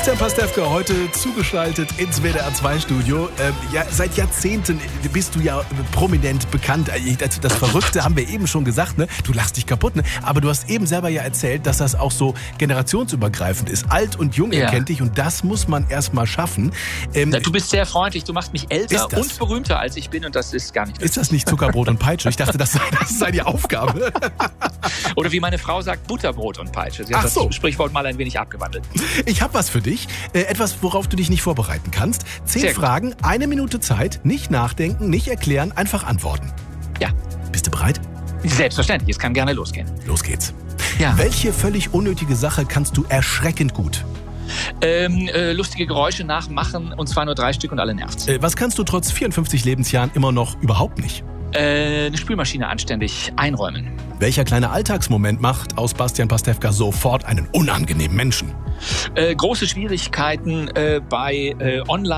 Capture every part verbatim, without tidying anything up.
Bastian Pastewka heute zugeschaltet ins W D R zwei Studio. Ähm, ja, seit Jahrzehnten bist du ja prominent bekannt. Das, das Verrückte haben wir eben schon gesagt, ne? Du lachst dich kaputt, ne? Aber du hast eben selber ja erzählt, dass das auch so generationsübergreifend ist. Alt und jung Ja. erkennt dich und das muss man erst mal schaffen. Ähm, Ja, du bist sehr freundlich, du machst mich älter Ist das? und berühmter als ich bin und das ist gar nicht Ist das nicht Zuckerbrot und Peitsche? Ich dachte, das sei, das sei die Aufgabe. Oder wie meine Frau sagt, Butterbrot und Peitsche. Sie hat Ach so. das Sprichwort mal ein wenig abgewandelt. Ich habe was für dich. Äh, etwas, worauf du dich nicht vorbereiten kannst. Zehn Sehr gut. Fragen, eine Minute Zeit. Nicht nachdenken, nicht erklären, einfach antworten. Ja, Bist du bereit? selbstverständlich, es kann gerne losgehen. Los geht's. Ja. Welche völlig unnötige Sache kannst du erschreckend gut? Ähm, äh, lustige Geräusche nachmachen und zwar nur drei Stück und alle nervt's. Äh, was kannst du trotz vierundfünfzig Lebensjahren immer noch überhaupt nicht? Äh, eine Spülmaschine anständig einräumen. Welcher kleine Alltagsmoment macht aus Bastian Pastewka sofort einen unangenehmen Menschen? Äh, große Schwierigkeiten äh, bei äh,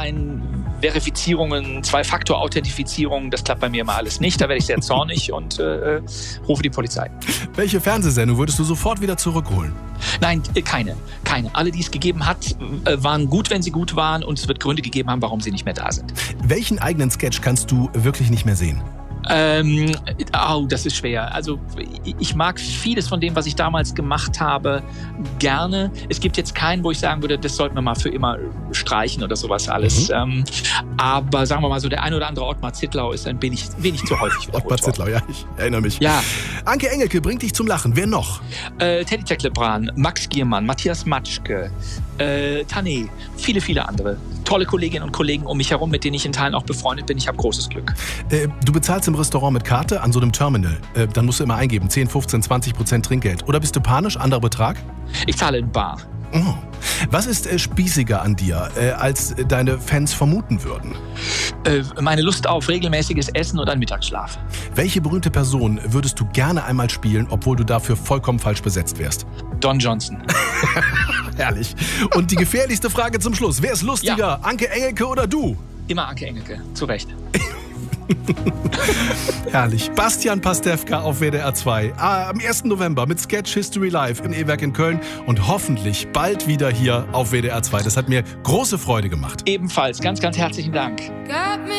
Online-Verifizierungen, Zwei-Faktor-Authentifizierungen. Das klappt bei mir immer alles nicht. Da werde ich sehr zornig und äh, rufe die Polizei. Welche Fernsehsendung würdest du sofort wieder zurückholen? Nein, äh, keine. Keine. Alle, die es gegeben hat, äh, waren gut, wenn sie gut waren. Und es wird Gründe gegeben haben, warum sie nicht mehr da sind. Welchen eigenen Sketch kannst du wirklich nicht mehr sehen? Ähm, oh, das ist schwer. Also ich mag vieles von dem, was ich damals gemacht habe, gerne. Es gibt jetzt keinen, wo ich sagen würde, das sollten wir mal für immer streichen oder sowas alles. Mhm. Ähm, aber sagen wir mal so, der ein oder andere Ottmar Zittlau ist ein wenig, wenig zu häufig wiederholt Ottmar worden. Zittlau, ja, ich erinnere mich. Ja, Anke Engelke bringt dich zum Lachen. Wer noch? äh, Teddy Tecklebrand, Max Giermann, Matthias Matschke, äh, Tané, viele, viele andere. Tolle Kolleginnen und Kollegen um mich herum, mit denen ich in Teilen auch befreundet bin. Ich habe großes Glück. Äh, du bezahlst im Restaurant mit Karte an so einem Terminal. Äh, dann musst du immer eingeben, zehn, fünfzehn, zwanzig Prozent Trinkgeld. Oder bist du panisch, anderer Betrag? Ich zahle in Bar. Oh. Was ist äh, spießiger an dir, äh, als äh, deine Fans vermuten würden? Äh, meine Lust auf regelmäßiges Essen und einen Mittagsschlaf. Welche berühmte Person würdest du gerne einmal spielen, obwohl du dafür vollkommen falsch besetzt wärst? Don Johnson. Herrlich. Und die gefährlichste Frage zum Schluss. Wer ist lustiger, Ja. Anke Engelke oder du? Immer Anke Engelke, zu Recht. Herrlich. Bastian Pastewka auf W D R zwei. Ah, am ersten November mit Sketch History Live im E-Werk in Köln und hoffentlich bald wieder hier auf W D R zwei. Das hat mir große Freude gemacht. Ebenfalls ganz, ganz herzlichen Dank.